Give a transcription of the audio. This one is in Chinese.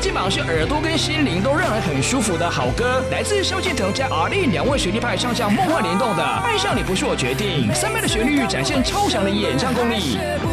基榜是耳朵跟心灵都让人很舒服的好歌，来自萧敬腾加阿令两位实力派唱将梦幻联动的《爱上你不是我决定》，3倍的旋律展现超强的演唱功力。